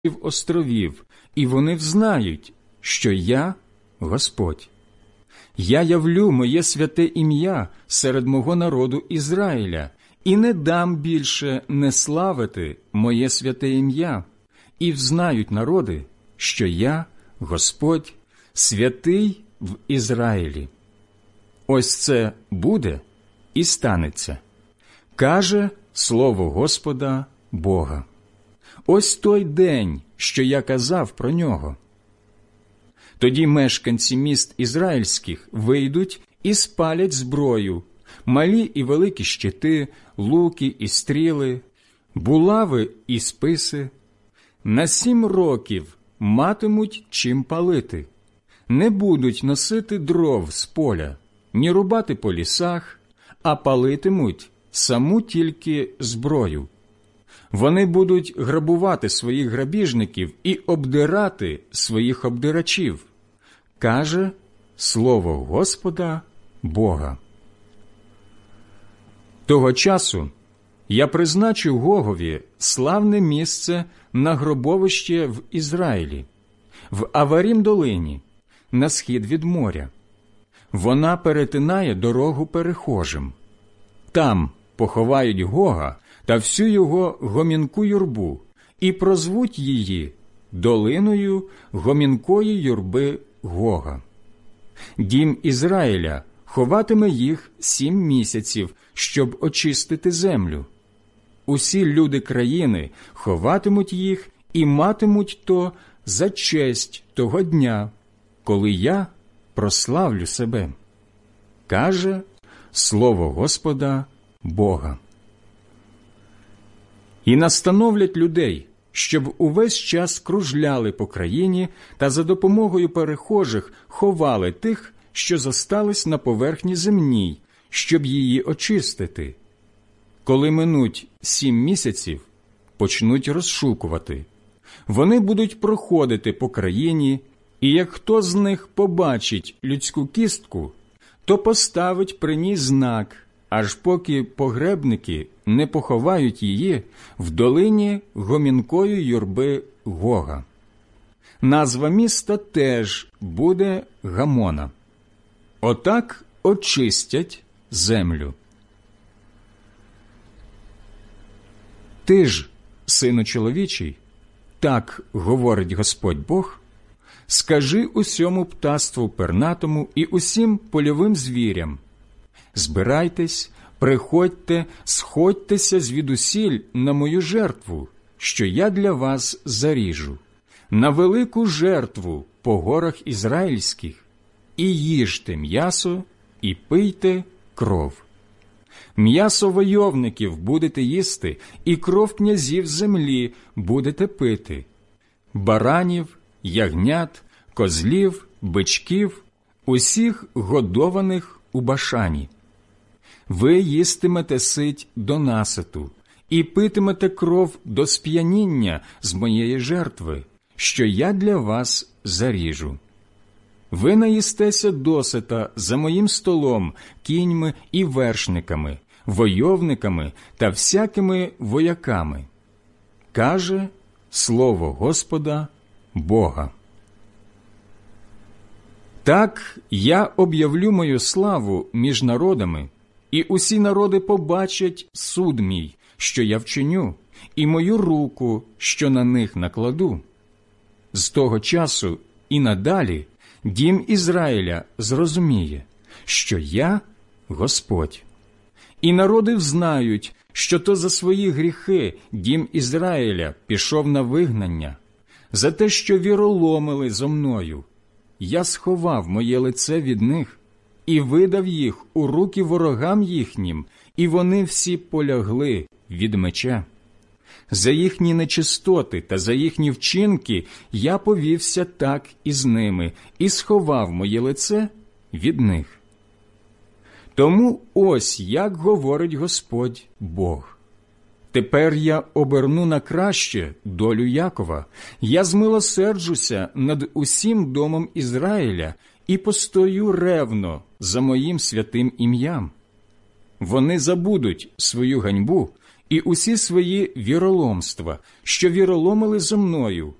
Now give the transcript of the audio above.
островів, і вони взнають, що я Господь. Я явлю моє святе ім'я серед мого народу Ізраїля, і не дам більше не славити моє святе ім'я, і взнають народи, що я Господь, святий в Ізраїлі. Ось це буде і станеться, каже слово Господа Бога. Ось той день, що я казав про нього. Тоді мешканці міст ізраїльських вийдуть і спалять зброю, малі і великі щити, луки і стріли, булави і списи. На 7 років матимуть чим палити, не будуть носити дров з поля, ні рубати по лісах, а палитимуть саму тільки зброю. Вони будуть грабувати своїх грабіжників і обдирати своїх обдирачів, каже слово Господа Бога. Того часу я призначу Гогові славне місце на гробовище в Ізраїлі, в Аварім-долині, на схід від моря. Вона перетинає дорогу перехожим. Там поховають Гога та всю його гомінку юрбу і прозвуть її долиною гомінкої юрби Гога. Дім Ізраїля ховатиме їх 7 місяців, щоб очистити землю. Усі люди країни ховатимуть їх і матимуть то за честь того дня, коли я прославлю себе, каже слово Господа Бога. І настановлять людей, щоб увесь час кружляли по країні та за допомогою перехожих ховали тих, що зостались на поверхні земній, щоб її очистити. Коли минуть 7 місяців, почнуть розшукувати. Вони будуть проходити по країні, і як хто з них побачить людську кістку, то поставить при ній знак, аж поки погребники не поховають її в долині гомінкої юрби Гога. Назва міста теж буде Гамона. Отак очистять землю. Ти ж, сину чоловічий, так говорить Господь Бог, скажи усьому птаству пернатому і усім польовим звірям: збирайтесь, приходьте, сходьтеся звідусіль на мою жертву, що я для вас заріжу, на велику жертву по горах ізраїльських, і їжте м'ясо, і пийте кров. М'ясо войовників будете їсти, і кров князів землі будете пити, баранів, ягнят, козлів, бичків, усіх годованих у Башані. Ви їстимете сить до наситу, і питимете кров до сп'яніння з моєї жертви, що я для вас заріжу. Ви наїстеся досита за моїм столом кіньми і вершниками, войовниками та всякими вояками, каже слово Господа Бога. Так я об'явлю мою славу між народами, і усі народи побачать суд мій, що я вчиню, і мою руку, що на них накладу. З того часу і надалі дім Ізраїля зрозуміє, що я Господь. І народи взнають, що то за свої гріхи дім Ізраїля пішов на вигнання, за те, що віроломили зо мною. Я сховав моє лице від них і видав їх у руки ворогам їхнім, і вони всі полягли від меча. За їхні нечистоти та за їхні вчинки я повівся так із ними і сховав моє лице від них. Тому ось як говорить Господь Бог. Тепер я оберну на краще долю Якова, я змилосерджуся над усім домом Ізраїля і постою ревно за моїм святим ім'ям. Вони забудуть свою ганьбу і усі свої віроломства, що віроломили зо мною,